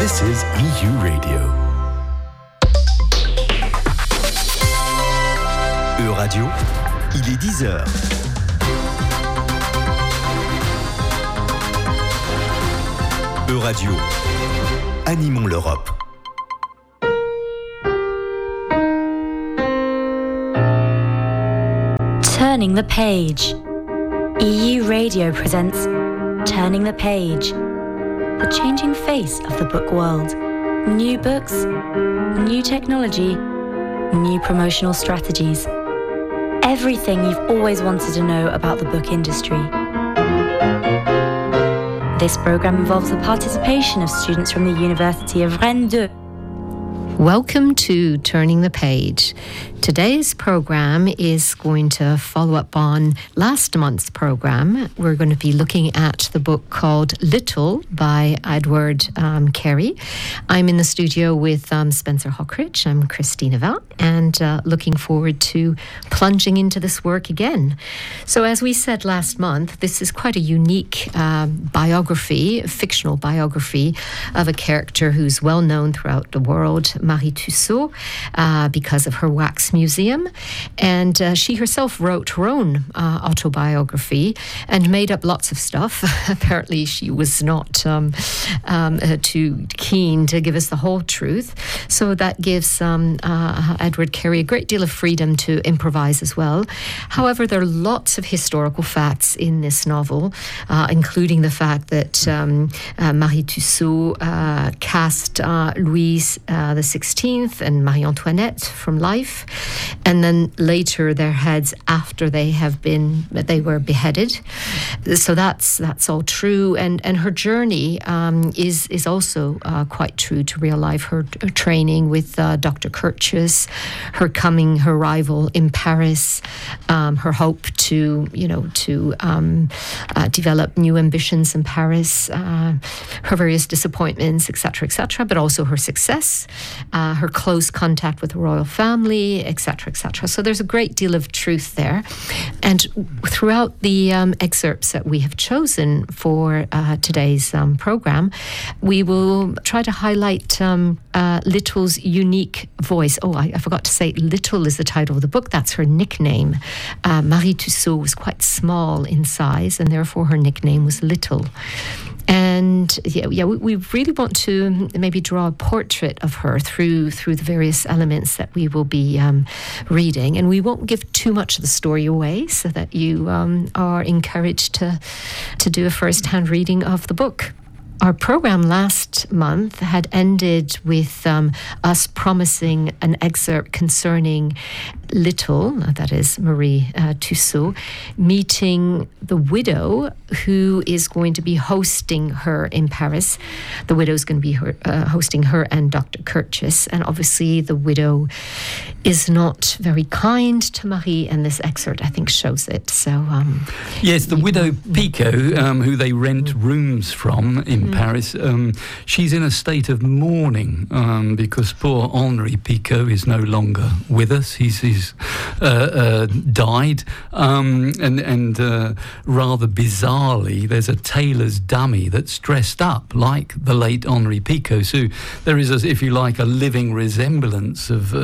This is EU Radio. E-Radio, il est 10h. E-Radio, animons l'Europe. Turning the Page. EU Radio presents Turning the Page, the changing face of the book world. New books, new technology, new promotional strategies. Everything you've always wanted to know about the book industry. This programme involves the participation of students from the University of Rennes 2. Welcome to Turning the Page. Today's program is going to follow up on last month's program. We're going to be looking at the book called Little by Edward Carey. I'm in the studio with Spencer Hockridge. I'm Christina Val, and looking forward to plunging into this work again. So as we said last month, this is quite a unique biography, a fictional biography of a character who's well known throughout the world, Marie Tussaud, because of her wax museum. And she herself wrote her own autobiography and made up lots of stuff. Apparently she was not too keen to give us the whole truth. So that gives Edward Carey a great deal of freedom to improvise as well. However, there are lots of historical facts in this novel, including the fact that Marie Tussaud cast Louise the 16th and Marie Antoinette from life, and then later their heads after they were beheaded. So that's all true, and her journey is also quite true to real life. Her training with Dr. Curtius, her arrival in Paris, her hope to develop new ambitions in Paris, her various disappointments, etc., but also her success, her close contact with the royal family, etc. So there's a great deal of truth there. And throughout the excerpts that we have chosen for today's program, we will try to highlight Little's unique voice. Oh, I forgot to say, Little is the title of the book. That's her nickname. Marie Tussaud was quite small in size, and therefore her nickname was Little. And we really want to maybe draw a portrait of her through the various elements that we will be reading. And we won't give too much of the story away, so that you are encouraged to do a first-hand reading of the book. Our program last month had ended with us promising an excerpt concerning Little, that is Marie Tussaud, meeting the widow who is going to be hosting her in Paris. The widow is going to be hosting her and Dr. Curtius, and obviously the widow is not very kind to Marie, and this excerpt, I think, shows it. So, yes, the widow Picot, who they rent rooms from in Paris, she's in a state of mourning because poor Henri Picot is no longer with us. He's died, and rather bizarrely, there's a tailor's dummy that's dressed up like the late Henri Picot. So there is, if you like, a living resemblance of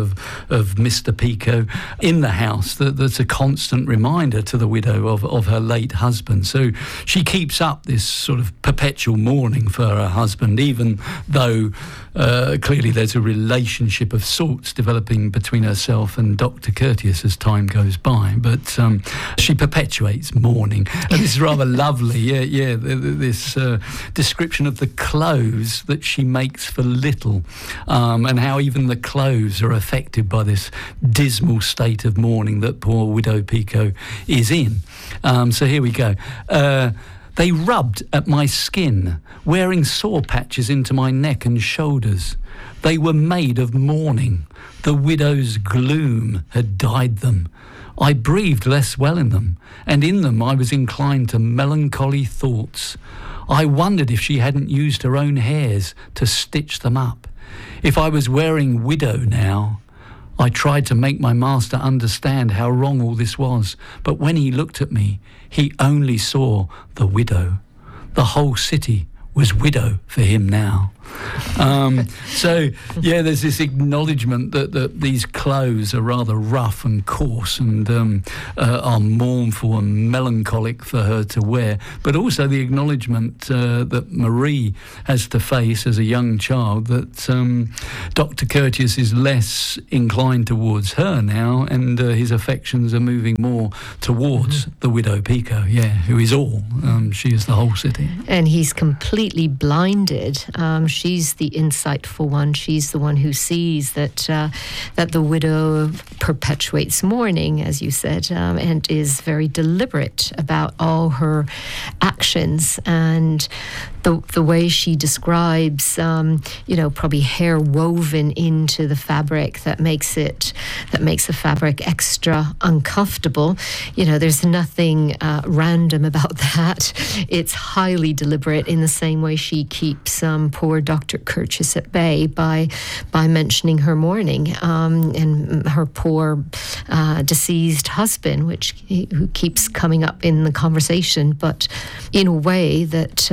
Mr. Picot in the house that's a constant reminder to the widow of her late husband. So she keeps up this sort of perpetual mourning for her husband, even though clearly there's a relationship of sorts developing between herself and Dr. Curtius as time goes by. But she perpetuates mourning. And this is rather lovely, this description of the clothes that she makes for Little, and how even the clothes are affected by this dismal state of mourning that poor widow Picot is in. So here we go. They rubbed at my skin, wearing sore patches into my neck and shoulders. They were made of mourning. The widow's gloom had dyed them. I breathed less well in them, and in them I was inclined to melancholy thoughts. I wondered if she hadn't used her own hairs to stitch them up. If I was wearing widow now, I tried to make my master understand how wrong all this was, but when he looked at me, he only saw the widow. The whole city was widow for him now. So, yeah, there's this acknowledgement that these clothes are rather rough and coarse and are mournful and melancholic for her to wear, but also the acknowledgement that Marie has to face as a young child, that Dr. Curtius is less inclined towards her now, and his affections are moving more towards the widow Pico, who is all. She is the whole city. And he's completely blinded. She's the insightful one. She's the one who sees that the widow perpetuates mourning, as you said, and is very deliberate about all her actions. And the way she describes, probably hair woven into the fabric that makes the fabric extra uncomfortable. There's nothing random about that. It's highly deliberate, in the same way she keeps poor Dr. Curtius at bay by mentioning her mourning and her poor deceased husband, who keeps coming up in the conversation, but in a way that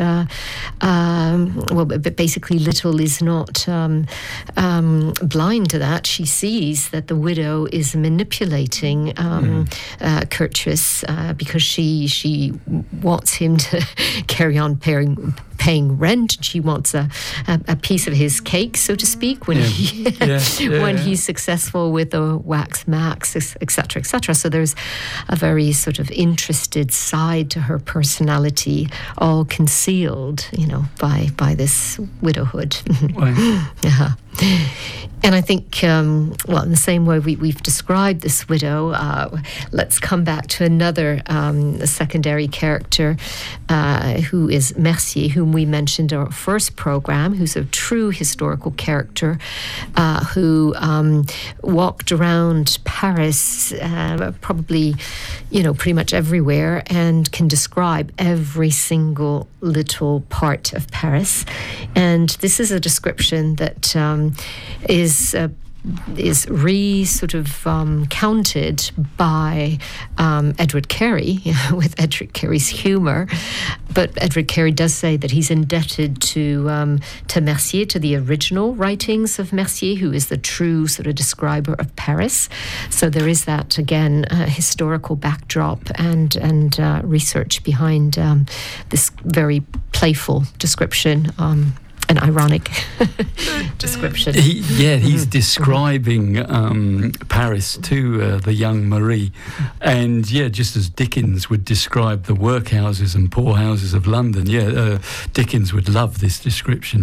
basically Little is not blind to that. She sees that the widow is manipulating Curtius because she wants him to carry on paying rent. She wants a piece of his cake, so to speak, when he's successful with the wax max, etc., etc. So there's a very sort of interested side to her personality, all concealed, by this widowhood. Yeah. And I think, in the same way we've described this widow, let's come back to another secondary character who is Mercier, whom we mentioned in our first program, who's a true historical character who walked around Paris, probably, pretty much everywhere, and can describe every single little part of Paris. And this is a description that is counted by Edward Carey, with Edward Carey's humour. But Edward Carey does say that he's indebted to Mercier, to the original writings of Mercier, who is the true sort of describer of Paris. So there is that, again, historical backdrop and research behind this very playful description. An ironic description. He's describing Paris to the young Marie, and just as Dickens would describe the workhouses and poorhouses of London. Dickens would love this description.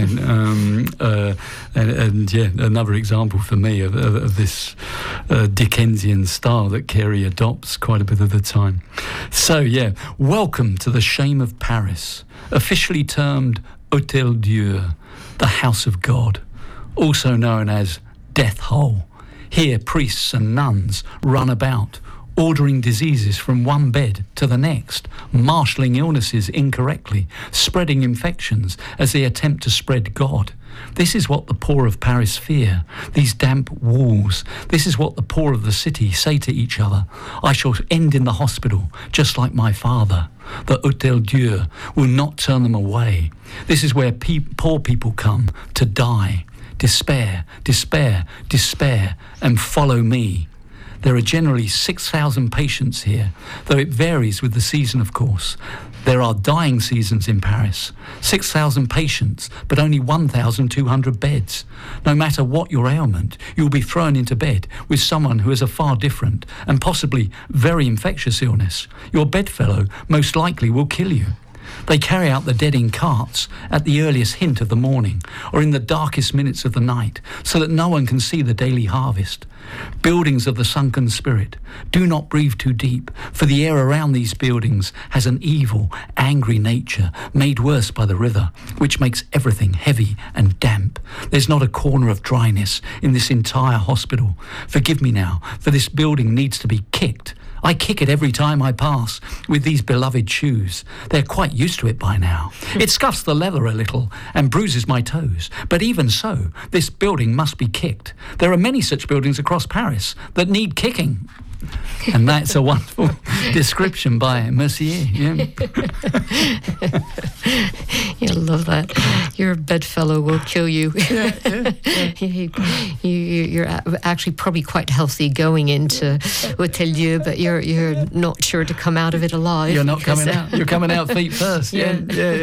Another example for me of this Dickensian style that Carey adopts quite a bit of the time. So welcome to the shame of Paris, officially termed Hôtel Dieu, the House of God, also known as Death Hole. Here priests and nuns run about, ordering diseases from one bed to the next, marshalling illnesses incorrectly, spreading infections as they attempt to spread God. This is what the poor of Paris fear, these damp walls. This is what the poor of the city say to each other. I shall end in the hospital, just like my father. The Hôtel Dieu will not turn them away. This is where poor people come to die. Despair, despair, despair, and follow me. There are generally 6,000 patients here, though it varies with the season, of course. There are dying seasons in Paris. 6,000 patients, but only 1,200 beds. No matter what your ailment, you'll be thrown into bed with someone who has a far different and possibly very infectious illness. Your bedfellow most likely will kill you. They carry out the dead in carts at the earliest hint of the morning or in the darkest minutes of the night so that no one can see the daily harvest. Buildings of the sunken spirit, do not breathe too deep, for the air around these buildings has an evil, angry nature made worse by the river, which makes everything heavy and damp. There's not a corner of dryness in this entire hospital. Forgive me now, for this building needs to be kicked. I kick it every time I pass with these beloved shoes. They're quite used to it by now. It scuffs the leather a little and bruises my toes. But even so, this building must be kicked. There are many such buildings across Paris that need kicking. And that's a wonderful description by Mercier. Yeah. You love that. Your bedfellow will kill you. You're actually probably quite healthy going into Hôtel-Dieu, but you're not sure to come out of it alive. You're not coming out. You're coming out feet first. Yeah.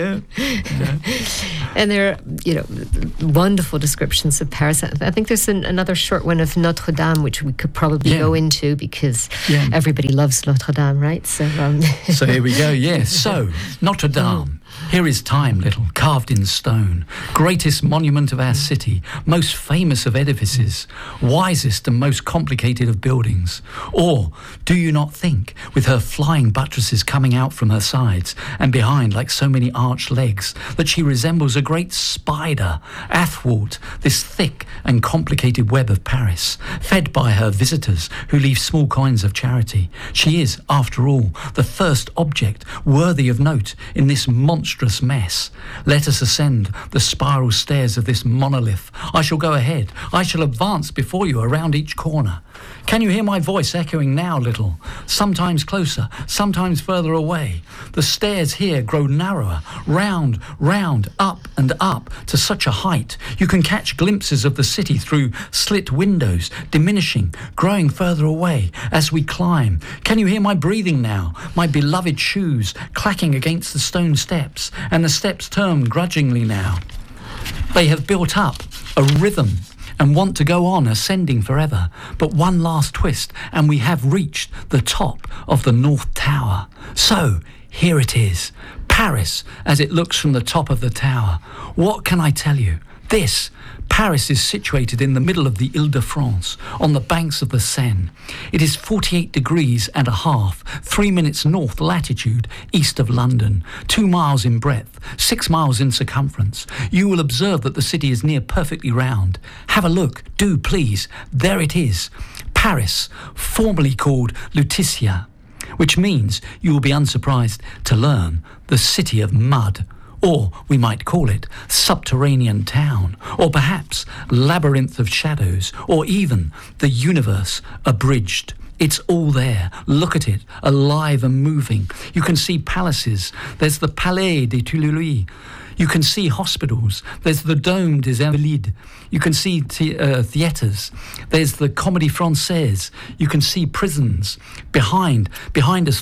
And there are, wonderful descriptions of Paris. I think there's another short one of Notre Dame, which we could probably go into because everybody loves Notre Dame, right? So here we go. Yes. So Notre Dame. Here is time, little, carved in stone, greatest monument of our city, most famous of edifices, wisest and most complicated of buildings. Or, do you not think, with her flying buttresses coming out from her sides and behind like so many arched legs, that she resembles a great spider athwart this thick and complicated web of Paris, fed by her visitors who leave small coins of charity? She is, after all, the first object worthy of note in this monstrous mess. Let us ascend the spiral stairs of this monolith. I shall go ahead. I shall advance before you around each corner. Can you hear my voice echoing now, little? Sometimes closer, sometimes further away. The stairs here grow narrower, round, up and up to such a height. You can catch glimpses of the city through slit windows, diminishing, growing further away as we climb. Can you hear my breathing now? My beloved shoes clacking against the stone steps, and the steps turn grudgingly now. They have built up a rhythm and want to go on ascending forever. But one last twist, and we have reached the top of the North Tower. So, here it is, Paris, as it looks from the top of the tower. What can I tell you? Paris is situated in the middle of the Ile-de-France, on the banks of the Seine. It is 48 degrees and a half, 3 minutes north latitude, east of London, 2 miles in breadth, 6 miles in circumference. You will observe that the city is near perfectly round. Have a look, do please. There it is, Paris, formerly called Lutetia, which means you will be unsurprised to learn the city of mud. Or we might call it subterranean town, or perhaps labyrinth of shadows, or even the universe abridged. It's all there. Look at it, alive and moving. You can see palaces. There's the Palais des Tuileries. You can see hospitals. There's the Dôme des Invalides. You can see theatres. There's the Comédie Française. You can see prisons. Behind us,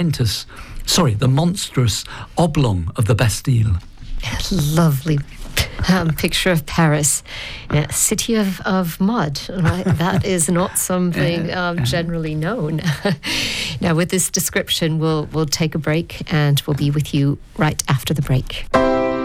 the monstrous oblong of the Bastille. Lovely picture of Paris. Yeah, city of mud, right? That is not something generally known. Now, with this description, we'll take a break, and we'll be with you right after the break.